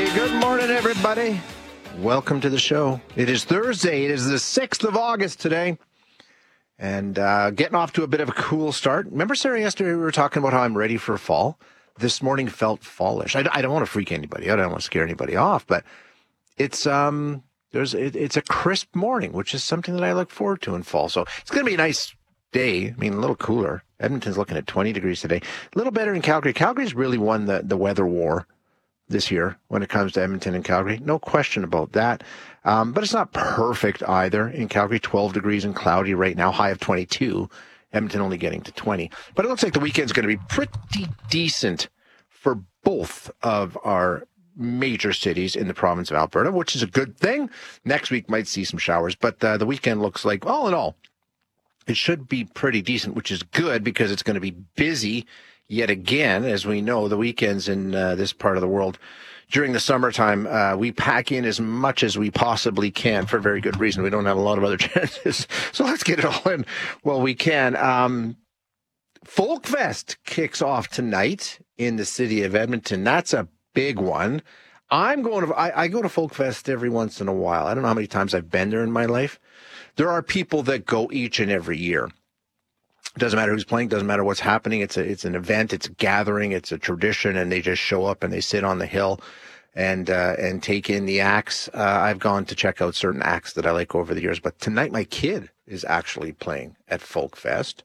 Good morning, everybody. Welcome to the show. It is Thursday. It is the 6th of August today. And getting off to a bit of a cool start. Remember, Sarah, yesterday we were talking about how I'm ready for fall? This morning felt fallish. I don't want to freak anybody out. I don't want to scare anybody off. But it's it's a crisp morning, which is something that I look forward to in fall. So it's going to be a nice day. I mean, a little cooler. Edmonton's looking at 20 degrees today. A little better in Calgary. Calgary's really won the weather war this year when it comes to Edmonton and Calgary. No question about that. But it's not perfect either. In Calgary, 12 degrees and cloudy right now, high of 22. Edmonton only getting to 20. But it looks like the weekend's going to be pretty decent for both of our major cities in the province of Alberta, which is a good thing. Next week might see some showers, but the weekend looks like, all in all, it should be pretty decent, which is good because it's going to be busy yet again. As we know, the weekends in this part of the world during the summertime, we pack in as much as we possibly can for very good reason. We don't have a lot of other chances. So let's get it all in while we can. Folkfest kicks off tonight in the city of Edmonton. That's a big one. I go to Folkfest every once in a while. I don't know how many times I've been there in my life. There are people that go each and every year. Doesn't matter who's playing, doesn't matter what's happening. It's an event, it's a gathering, it's a tradition, and they just show up and they sit on the hill and take in the acts. I've gone to check out certain acts that I like over the years, but tonight my kid is actually playing at Folkfest.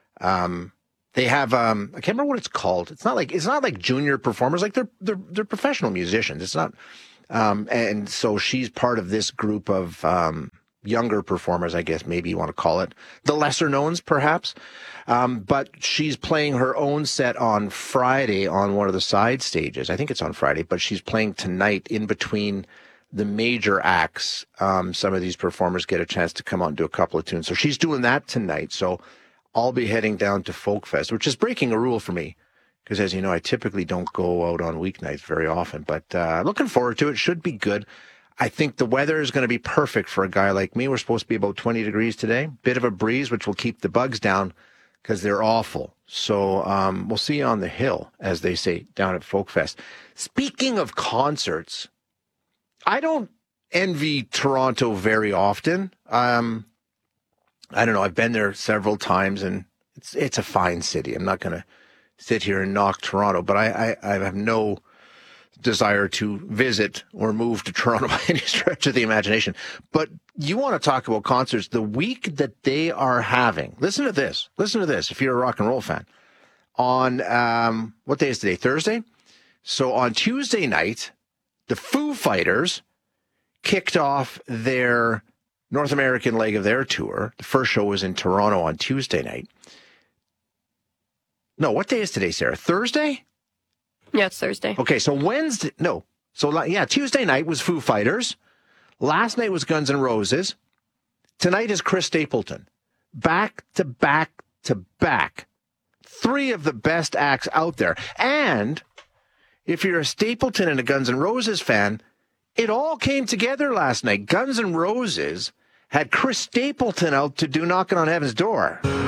They have I can't remember what it's called. It's not like junior performers, like they're professional musicians. It's not and so she's part of this group of younger performers, I guess maybe you want to call it, the lesser knowns perhaps. But she's playing her own set on Friday on one of the side stages. I think it's on Friday, but she's playing tonight in between the major acts. Some of these performers get a chance to come out and do a couple of tunes. So she's doing that tonight. So I'll be heading down to Folkfest, which is breaking a rule for me. Because as you know, I typically don't go out on weeknights very often, but looking forward to it. Should be good. I think the weather is going to be perfect for a guy like me. We're supposed to be about 20 degrees today. Bit of a breeze, which will keep the bugs down because they're awful. So we'll see you on the hill, as they say, down at Folkfest. Speaking of concerts, I don't envy Toronto very often. I don't know. I've been there several times, and it's a fine city. I'm not going to sit here and knock Toronto, but I have no desire to visit or move to Toronto by any stretch of the imagination. But you want to talk about concerts, the week that they are having. Listen to this if you're a rock and roll fan. On, what day is today? Thursday? So on Tuesday night, the Foo Fighters kicked off their North American leg of their tour. The first show was in Toronto on Tuesday night. No, what day is today, Sarah? Thursday? Yeah, it's Thursday. Okay, so Wednesday, no. So, yeah, Tuesday night was Foo Fighters. Last night was Guns N' Roses. Tonight is Chris Stapleton. Back to back to back. Three of the best acts out there. And if you're a Stapleton and a Guns N' Roses fan, it all came together last night. Guns N' Roses had Chris Stapleton out to do Knocking on Heaven's Door. He's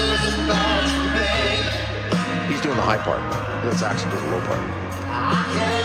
doing the high part. Let's actually do the low part.